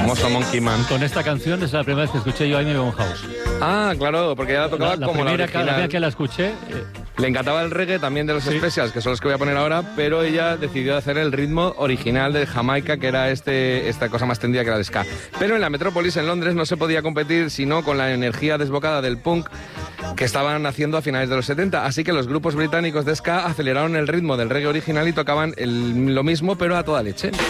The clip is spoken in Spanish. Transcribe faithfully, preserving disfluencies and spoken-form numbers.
famoso Monkey Man. Con esta canción es la primera vez que escuché yo a Amy Winehouse. Ah, claro, porque ya la tocaba La, la como primera, la original. cada vez que la escuché... Eh, Le encantaba el reggae también de los Sí. Specials, que son los que voy a poner ahora, pero ella decidió hacer el ritmo original de Jamaica, que era este, esta cosa más tendida que era el ska. Pero en la Metrópolis, en Londres, no se podía competir sino con la energía desbocada del punk que estaban haciendo a finales de los setenta. Así que los grupos británicos de ska aceleraron el ritmo del reggae original y tocaban el- lo mismo, pero a toda leche.